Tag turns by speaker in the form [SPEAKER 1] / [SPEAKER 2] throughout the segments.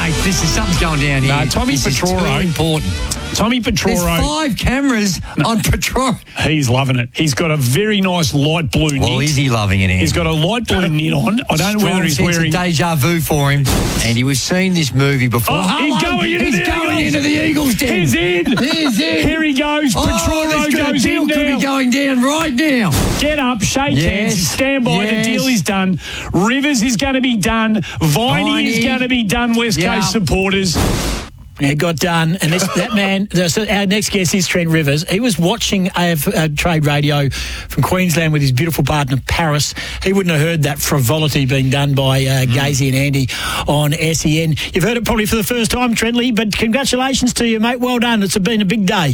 [SPEAKER 1] mate, something's going down here.
[SPEAKER 2] No, Tommy Petroro.
[SPEAKER 1] Important.
[SPEAKER 2] Tommy Petroro.
[SPEAKER 1] There's 5 cameras on Petroro.
[SPEAKER 2] He's loving it. He's got a very nice light blue knit.
[SPEAKER 1] Well, is he loving it, Andy?
[SPEAKER 2] He's got a light blue knit on. I don't know whether he's wearing...
[SPEAKER 1] deja vu for him. And we've seen this movie before.
[SPEAKER 2] He's going into the
[SPEAKER 1] Eagles den.
[SPEAKER 2] He's in. Here he goes. Petroro goes in now.
[SPEAKER 1] Could be going down right now.
[SPEAKER 2] Get up, shake hands, stand by. The deal is done. Rivers is going to be done. Viney is going to be done, West Coast supporters.
[SPEAKER 3] Yeah, it got done. And that man, so our next guest is Trent Rivers. He was watching Trade Radio from Queensland with his beautiful partner, Paris. He wouldn't have heard that frivolity being done by Gazy and Andy on SEN. You've heard it probably for the first time, Trentley, but congratulations to you, mate. Well done. It's been a big day.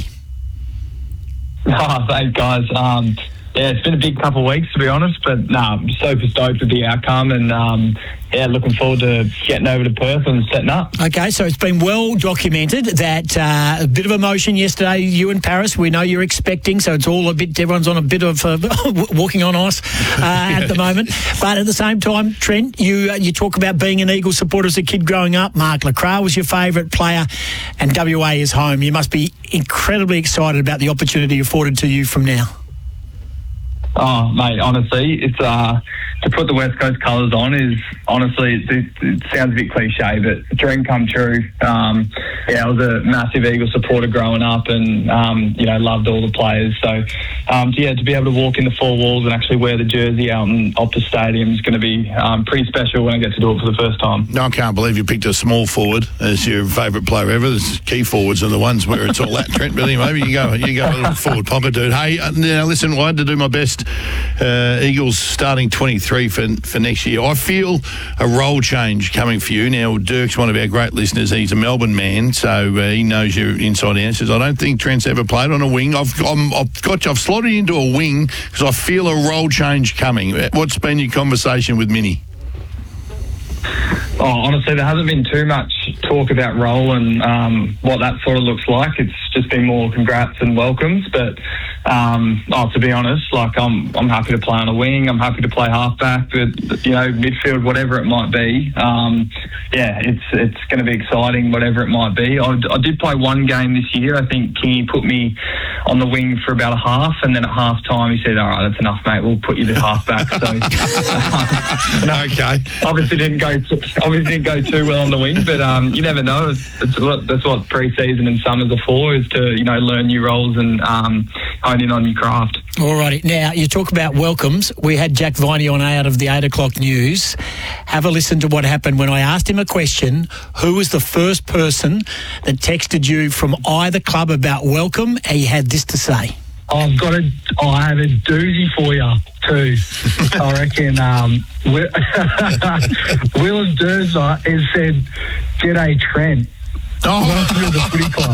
[SPEAKER 4] Oh, thanks, guys. It's been a big couple of weeks, to be honest, but I'm super stoked with the outcome and, looking forward to getting over to Perth and setting up.
[SPEAKER 3] Okay, so it's been well documented that a bit of emotion yesterday, you and Paris, we know you're expecting, so it's all everyone's on a bit of walking on ice at the moment. But at the same time, Trent, you talk about being an Eagles supporter as a kid growing up. Mark Lacroix was your favourite player and WA is home. You must be incredibly excited about the opportunity afforded to you from now.
[SPEAKER 4] Oh, mate, honestly, it's to put the West Coast colours on is, honestly, it sounds a bit cliche, but dream come true. I was a massive Eagles supporter growing up and, loved all the players. So, to be able to walk in the 4 walls and actually wear the jersey out in Optus Stadium is going to be pretty special when I get to do it for the first time.
[SPEAKER 5] No, I can't believe you picked a small forward as your favourite player ever. The key forwards are the ones where it's all at, Trent. But anyway, maybe you go a little forward popper, dude. Hey, now listen, I had to do my best. Eagles starting 23 for next year. I feel a role change coming for you. Now, Dirk's one of our great listeners. He's a Melbourne man, so he knows your inside answers. I don't think Trent's ever played on a wing. I've slotted into a wing because I feel a role change coming. What's been your conversation with Minnie?
[SPEAKER 4] Oh, honestly, there hasn't been too much talk about role and what that sort of looks like. It's just been more congrats and welcomes. But to be honest, I'm happy to play on a wing. I'm happy to play halfback, but midfield, whatever it might be. It's going to be exciting, whatever it might be. I did play one game this year. I think Kingy put me on the wing for about a half, and then at half time he said, "All right, that's enough, mate. We'll put you to halfback." So,
[SPEAKER 5] okay.
[SPEAKER 4] Obviously didn't go too well on the wing, but you never know. That's what pre-season and summers are for, is to learn new roles and hone in on your craft.
[SPEAKER 3] Alrighty, now you talk about welcomes. We had Jack Viney on out of the 8 o'clock news. Have a listen to what happened when I asked him a question. Who was the first person that texted you from either club about welcome? He had this to say.
[SPEAKER 6] I have a doozy for you too. I reckon Willem Dursma has said, "G'day Trent." Welcome to the footy club.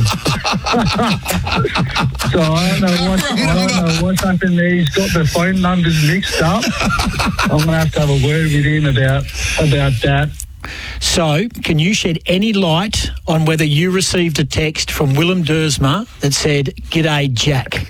[SPEAKER 6] So I don't know what's happened there. He's got the phone numbers mixed up. I'm gonna have to have a word with him about that.
[SPEAKER 3] So, can you shed any light on whether you received a text from Willem Dursma that said, "G'day Jack"?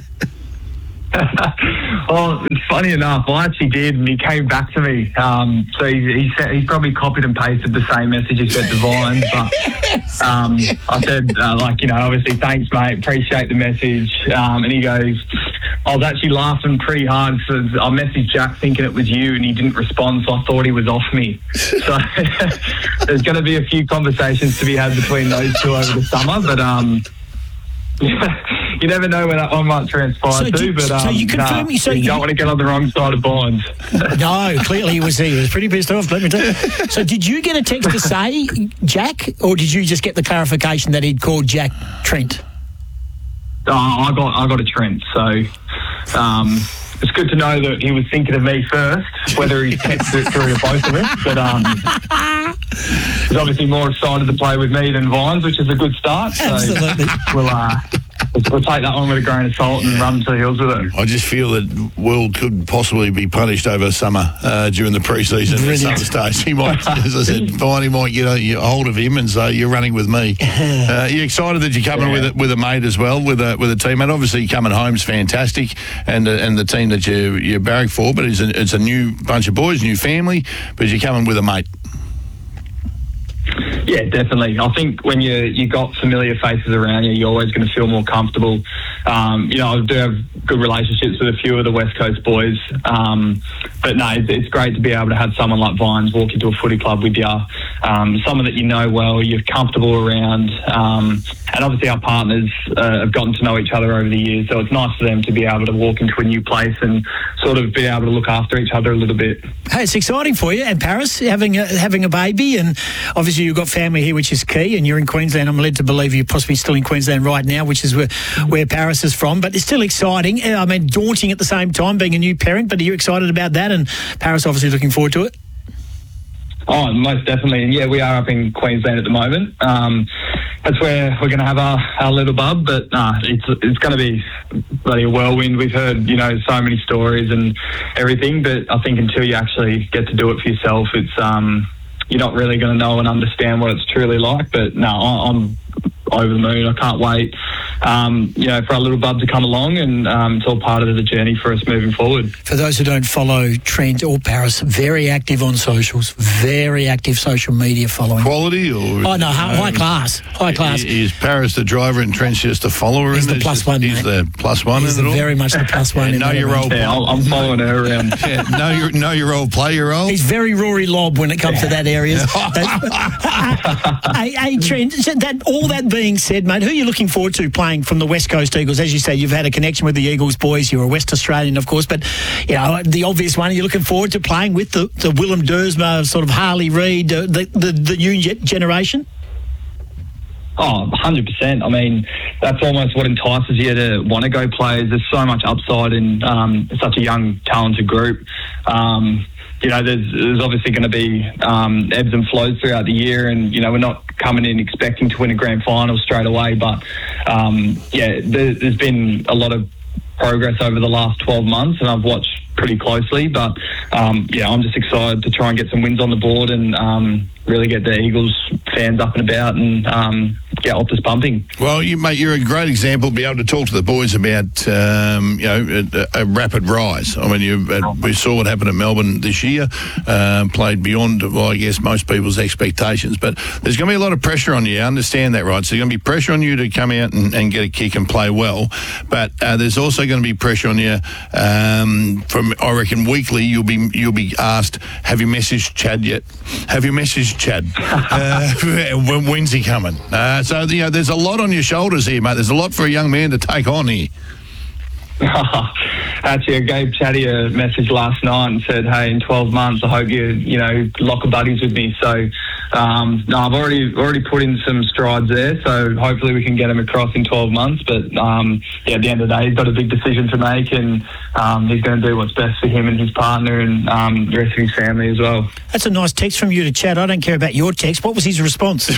[SPEAKER 4] Well, it's funny enough, I actually did, and he came back to me. So he said he probably copied and pasted the same message he said to Vine, but I said, obviously, thanks, mate, appreciate the message. And he goes, I was actually laughing pretty hard because I messaged Jack thinking it was you, and he didn't respond, so I thought he was off me. So there's going to be a few conversations to be had between those two over the summer, but you never know where that one might transpire
[SPEAKER 3] so you confirm
[SPEAKER 4] you don't want to get on the wrong side of Vines.
[SPEAKER 3] No, clearly he was pretty pissed off, let me tell you. So did you get a text to say Jack, or did you just get the clarification that he'd called Jack Trent?
[SPEAKER 4] I got a Trent, so it's good to know that he was thinking of me first, whether he texted it through to both of us, but he's obviously more excited to play with me than Vines, which is a good start. So
[SPEAKER 3] absolutely.
[SPEAKER 4] We'll take that one with a grain of salt and run to the hills with it.
[SPEAKER 5] I just feel that Will could possibly be punished over summer during the pre-season at some stage. He might, as I said, Viney might get a hold of him and say, "You're running with me." You're excited that you're coming with a mate as well, with a teammate. Obviously, coming home's fantastic, and the team that you're barrack for. But it's a new bunch of boys, new family. But you're coming with a mate.
[SPEAKER 4] Yeah, definitely. I think when you got familiar faces around you, you're always going to feel more comfortable. I do have good relationships with a few of the West Coast boys, but no, it's great to be able to have someone like Vines walk into a footy club with you, someone that you know well, you're comfortable around, and obviously our partners have gotten to know each other over the years, so it's nice for them to be able to walk into a new place and sort of be able to look after each other a little bit.
[SPEAKER 3] Hey, it's exciting for you, and Paris having a baby, and obviously you've got family here, which is key, and you're in Queensland. I'm led to believe you're possibly still in Queensland right now, which is where Paris is from, but it's still exciting. I mean, daunting at the same time, being a new parent, but are you excited about that? And Paris obviously looking forward to it?
[SPEAKER 4] Oh, most definitely. And yeah, we are up in Queensland at the moment. That's where we're going to have our little bub, but it's going to be bloody a whirlwind. We've heard, so many stories and everything, but I think until you actually get to do it for yourself, it's you're not really going to know and understand what it's truly like. But no, I'm over the moon. I can't wait, for our little bub to come along, and it's all part of the journey for us moving forward.
[SPEAKER 3] For those who don't follow Trent or Paris, very active on socials, very active social media following.
[SPEAKER 5] Quality or?
[SPEAKER 3] Oh, no, high class. High class.
[SPEAKER 5] Is Paris the driver and Trent's just a follower?
[SPEAKER 3] He's the plus one,
[SPEAKER 5] He's
[SPEAKER 3] mate.
[SPEAKER 5] the plus one
[SPEAKER 3] He's
[SPEAKER 5] in it all?
[SPEAKER 3] very much the plus one in
[SPEAKER 5] know
[SPEAKER 3] that
[SPEAKER 5] your role.
[SPEAKER 4] Yeah, I'm following her around.
[SPEAKER 5] Know your role, play your role.
[SPEAKER 3] He's very Rory Lobb when it comes to that area. Hey, Trent, all that being said, mate, who are you looking forward to playing from the West Coast Eagles? As you say, you've had a connection with the Eagles boys. You're a West Australian, of course, but the obvious one, are you looking forward to playing with the Willem Dersma, sort of Harley Reid, the new generation?
[SPEAKER 4] Oh, 100%. I mean, that's almost what entices you to want to go play. There's so much upside in such a young, talented group. There's obviously going to be ebbs and flows throughout the year, and we're not coming in expecting to win a grand final straight away, but there's been a lot of progress over the last 12 months, and I've watched pretty closely, but I'm just excited to try and get some wins on the board and really get the Eagles fans up and about and get Optus pumping.
[SPEAKER 5] Well, you're a great example to be able to talk to the boys about a rapid rise. I mean, we saw what happened at Melbourne this year, played beyond, I guess, most people's expectations, but there's going to be a lot of pressure on you. I understand that, right? So there's going to be pressure on you to come out and get a kick and play well, but there's also going to be pressure on you from, I reckon, weekly you'll be asked, have you messaged Chad yet? Have you messaged Chad? When's he coming? So there's a lot on your shoulders here, mate. There's a lot for a young man to take on here.
[SPEAKER 4] Actually, I gave Chatty a message last night and said, hey, in 12 months, I hope you lock a buddies with me. So, I've already put in some strides there. So hopefully we can get him across in 12 months. But, at the end of the day, he's got a big decision to make, and he's going to do what's best for him and his partner and the rest of his family as well.
[SPEAKER 3] That's a nice text from you to Chad. I don't care about your text. What was his response?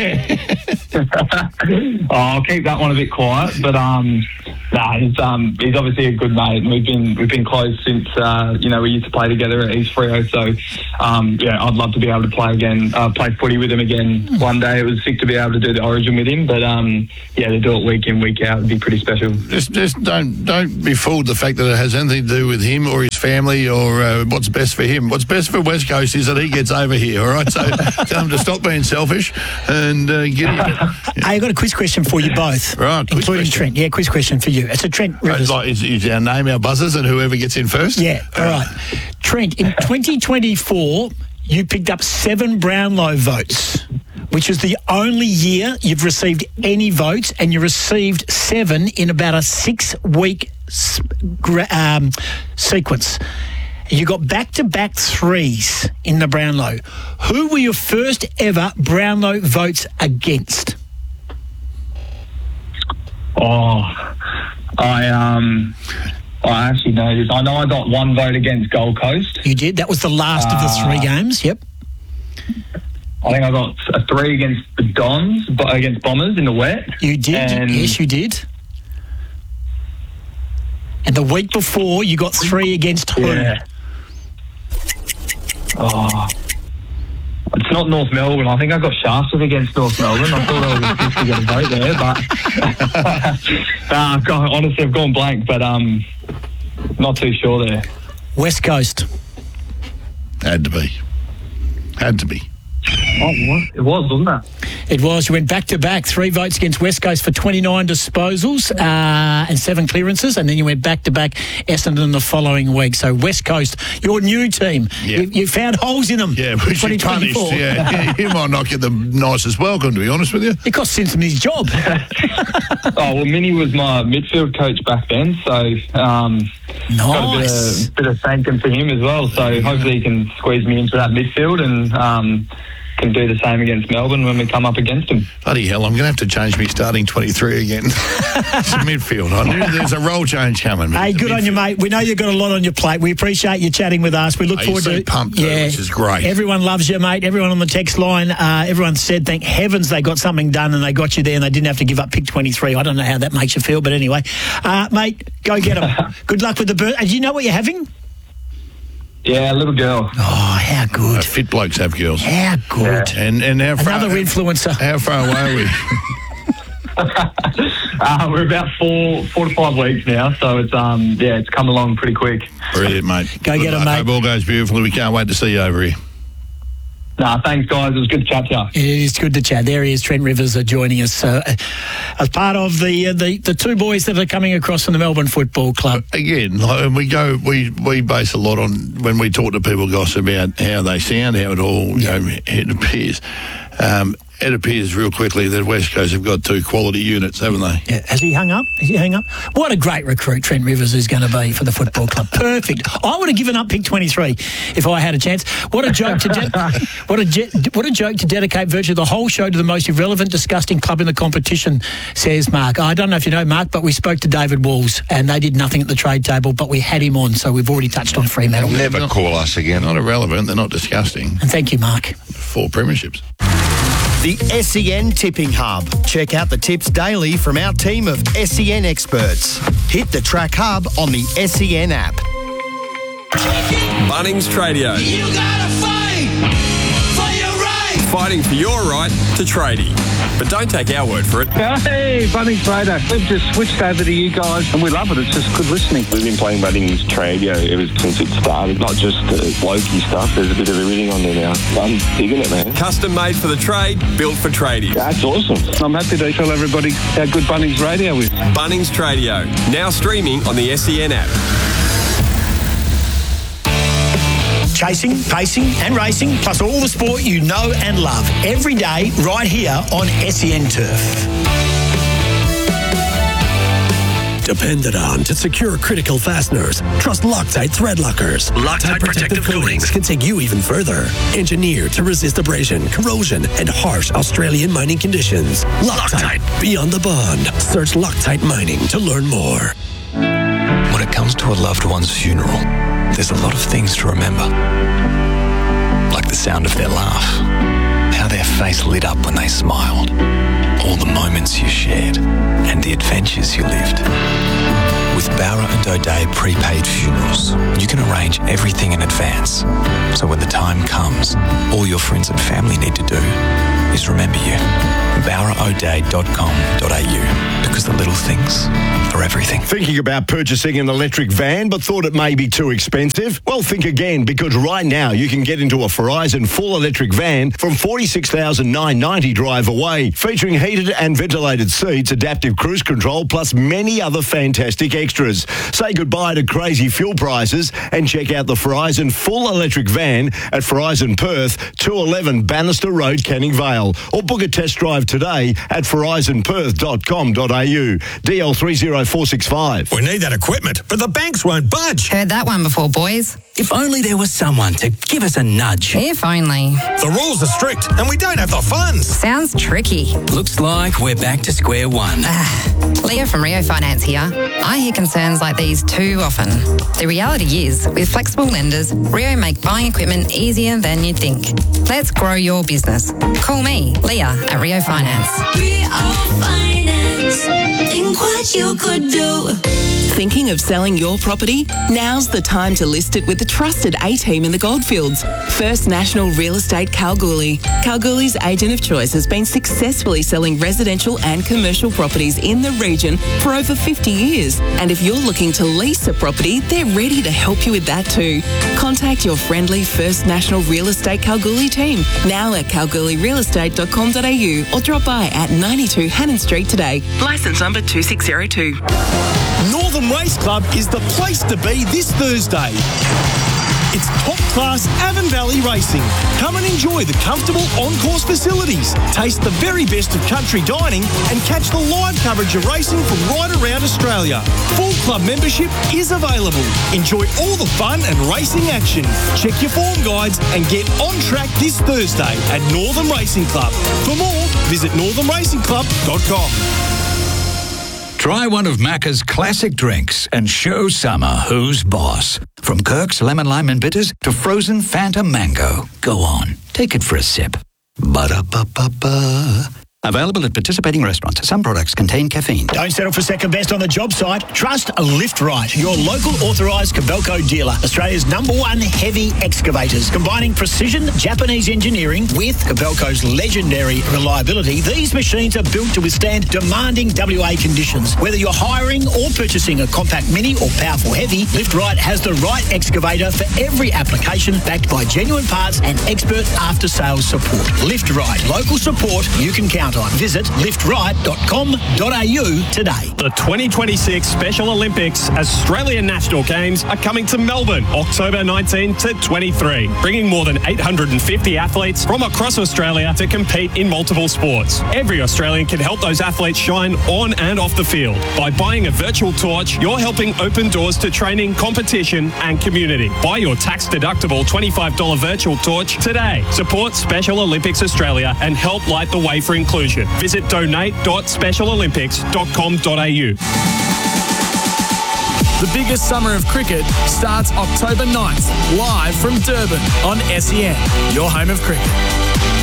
[SPEAKER 4] I'll keep that one a bit quiet, but he's obviously a good mate, and we've been close since we used to play together at East Freo. So I'd love to be able to play footy with him again one day. It was sick to be able to do the Origin with him, but to do it week in, week out would be pretty special.
[SPEAKER 5] Just don't be fooled the fact that it has anything to do with him or his family or what's best for him. What's best for West Coast is that he gets over here, all right? So tell him to stop being selfish and get him.
[SPEAKER 3] Hey, I've got a quiz question for you both,
[SPEAKER 5] right?
[SPEAKER 3] Including
[SPEAKER 5] question.
[SPEAKER 3] Trent. Yeah, quiz question for you. It's a Trent Rivers.
[SPEAKER 5] Is our name our buzzers and whoever gets in first?
[SPEAKER 3] Yeah, all right. Trent, in 2024, you picked up 7 Brownlow votes, which is the only year you've received any votes, and you received 7 in about a 6-week sequence. You got back-to-back 3s in the Brownlow. Who were your first ever Brownlow votes against?
[SPEAKER 4] I actually know this. I know I got 1 vote against Gold Coast.
[SPEAKER 3] You did? That was the last of the 3 games, yep.
[SPEAKER 4] I think I got a 3 against the Dons, against Bombers in the wet.
[SPEAKER 3] You did, yes, you did. And the week before, you got 3 against who?
[SPEAKER 4] Yeah. It's not North Melbourne. I think I got shafted against North Melbourne. I thought I was supposed to get a vote there, but honestly, I've gone blank. But not too sure there.
[SPEAKER 3] West Coast.
[SPEAKER 5] Had to be.
[SPEAKER 6] Oh, what? It was, wasn't it?
[SPEAKER 3] It was. You went back-to-back, 3 votes against West Coast for 29 disposals and 7 clearances, and then you went back-to-back Essendon the following week. So West Coast, your new team, you found holes in them.
[SPEAKER 5] Yeah, which you punished. Yeah, you might not get the nicest welcome, to be honest with you.
[SPEAKER 3] It cost Simpson his job.
[SPEAKER 4] Minnie was my midfield coach back then, so got a bit of thanking for him as well. So hopefully he can squeeze me into that midfield and can do the same against Melbourne when we come up against them.
[SPEAKER 5] Bloody hell, I'm going to have to change me starting 23 again. It's a midfield. I knew there's a role change coming.
[SPEAKER 3] Hey, good on you, mate. We know you've got a lot on your plate. We appreciate you chatting with us. We look forward to it.
[SPEAKER 5] Pumped, which is great.
[SPEAKER 3] Everyone loves you, mate. Everyone on the text line, everyone said, thank heavens they got something done and they got you there and they didn't have to give up pick 23. I don't know how that makes you feel, but anyway. Mate, go get them. Good luck with the birth. Do you know what you're having?
[SPEAKER 4] Yeah, a little girl.
[SPEAKER 3] Oh, how good.
[SPEAKER 5] Fit blokes have girls.
[SPEAKER 3] How good.
[SPEAKER 5] Yeah. And how far...
[SPEAKER 3] Another influencer.
[SPEAKER 5] How far away are we?
[SPEAKER 4] We're about 4 to 5 weeks now, so it's it's come along pretty quick.
[SPEAKER 5] Brilliant, mate.
[SPEAKER 3] Go get them, mate.
[SPEAKER 5] Hope all goes beautifully. We can't wait to see you over here.
[SPEAKER 4] Thanks, guys. It was good to chat to you.
[SPEAKER 3] It is good to chat. There he is, Trent Rivers, joining us as part of the 2 boys that are coming across from the Melbourne Football Club.
[SPEAKER 5] Again, we base a lot on when we talk to people, Goss, about how they sound, how it all it appears. It appears real quickly that West Coast have got 2 quality units, haven't they?
[SPEAKER 3] Yeah. Has he hung up? What a great recruit Trent Rivers is going to be for the football club. Perfect. I would have given up pick 23 if I had a chance. What a joke to dedicate virtually the whole show to the most irrelevant, disgusting club in the competition, says Mark. I don't know if you know, Mark, but we spoke to David Walls and they did nothing at the trade table, but we had him on, so we've already touched on Fremantle.
[SPEAKER 5] Never call us again. Not irrelevant. They're not disgusting.
[SPEAKER 3] And thank you, Mark.
[SPEAKER 5] 4 premierships.
[SPEAKER 7] The SEN Tipping Hub. Check out the tips daily from our team of SEN experts. Hit the Track Hub on the SEN app.
[SPEAKER 8] Bunnings Tradio.
[SPEAKER 9] You gotta fight for your right.
[SPEAKER 8] Fighting for your right to tradie. But don't take our word for it.
[SPEAKER 6] Hey, Bunnings Trader. We've just switched over to you guys and we love it. It's just good listening.
[SPEAKER 10] We've been playing Bunnings Tradio ever since it started. Not just blokey stuff. There's a bit of everything on there now. I'm digging it, man.
[SPEAKER 8] Custom made for the trade, built for tradie.
[SPEAKER 10] That's awesome.
[SPEAKER 6] I'm happy to tell everybody how good Bunnings Radio is.
[SPEAKER 8] Bunnings Tradio. Now streaming on the SEN app.
[SPEAKER 3] Chasing, pacing and racing, plus all the sport you know and love. Every day, right here on SEN Turf.
[SPEAKER 11] Depended on to secure critical fasteners. Trust Loctite thread lockers. Loctite protective coatings can take you even further. Engineered to resist abrasion, corrosion, and harsh Australian mining conditions. Loctite, beyond the bond. Search Loctite Mining to learn more.
[SPEAKER 12] When it comes to a loved one's funeral, there's a lot of things to remember. Like the sound of their laugh, how their face lit up when they smiled, all the moments you shared, and the adventures you lived. With Bowra and O'Dea prepaid funerals, you can arrange everything in advance. So when the time comes, all your friends and family need to do is remember you. BowraO'Dea.com.au, because the little things are everything.
[SPEAKER 13] Thinking about purchasing an electric van but thought it may be too expensive? Well, think again, because right now you can get into a Verizon full electric van from $46,990 drive away, featuring heated and ventilated seats, adaptive cruise control, plus many other fantastic extras. Say goodbye to crazy fuel prices and check out the Verizon full electric van at Verizon Perth, 211 Bannister Road, Canning Vale, or book a test drive today at verizonperth.com.au. DL30465.
[SPEAKER 11] We need that equipment, but the banks won't budge.
[SPEAKER 14] Heard that one before, boys.
[SPEAKER 11] If only there was someone to give us a nudge.
[SPEAKER 14] If only.
[SPEAKER 11] The rules are strict and we don't have the funds.
[SPEAKER 14] Sounds tricky.
[SPEAKER 11] Looks like we're back to square one.
[SPEAKER 14] Leah from Rio Finance here. I hear concerns like these too often. The reality is, with flexible lenders, Rio make buying equipment easier than you'd think. Let's grow your business. Call me, Leah, at Rio Finance.
[SPEAKER 9] Rio Finance.
[SPEAKER 15] race. Think what you could do.
[SPEAKER 16] Thinking of selling your property? Now's the time to list it with the trusted A-team in the Goldfields. First National Real Estate Kalgoorlie. Kalgoorlie's agent of choice has been successfully selling residential and commercial properties in the region for over 50 years. And if you're looking to lease a property, they're ready to help you with that too. Contact your friendly First National Real Estate Kalgoorlie team, now at kalgoorlierealestate.com.au, or drop by at 92 Hannon Street today. Licence number 2602.
[SPEAKER 17] Northern Race Club is the place to be this Thursday. It's top-class Avon Valley racing. Come and enjoy the comfortable on-course facilities, taste the very best of country dining, and catch the live coverage of racing from right around Australia. Full club membership is available. Enjoy all the fun and racing action. Check your form guides and get on track this Thursday at Northern Racing Club. For more, visit northernracingclub.com.
[SPEAKER 18] Try one of Macca's classic drinks and show summer who's boss. From Kirk's Lemon Lime and Bitters to frozen Fanta Mango. Go on, take it for a sip. Ba-da-ba-ba-ba. Available at participating restaurants. Some products contain caffeine.
[SPEAKER 3] Don't settle for second best on the job site. Trust Lift Right, your local authorised Kobelco dealer. Australia's #1 heavy excavators. Combining precision Japanese engineering with Kobelco's legendary reliability, these machines are built to withstand demanding WA conditions. Whether you're hiring or purchasing a compact mini or powerful heavy, Lift Right has the right excavator for every application, backed by genuine parts and expert after-sales support. Lift Right, local support you can count on. Visit liftright.com.au today.
[SPEAKER 19] The 2026 Special Olympics Australian National Games are coming to Melbourne, October 19 to 23, bringing more than 850 athletes from across Australia to compete in multiple sports. Every Australian can help those athletes shine on and off the field. By buying a virtual torch, you're helping open doors to training, competition and community. Buy your tax-deductible $25 virtual torch today. Support Special Olympics Australia and help light the way for inclusion. Visit donate.specialolympics.com.au.
[SPEAKER 17] The biggest summer of cricket starts October 9th, live from Durban on SEN, your home of cricket.